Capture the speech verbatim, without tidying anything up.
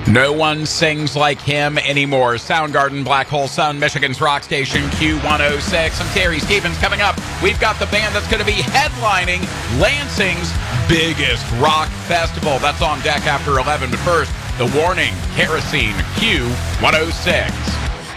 No one sings like him anymore. Soundgarden, Black Hole Sun, Michigan's rock station, Q one oh six. I'm Terry Stevens. Coming up, we've got the band that's going to be headlining Lansing's biggest rock festival. That's on deck after eleven. But first, the warning, kerosene, Q one oh six.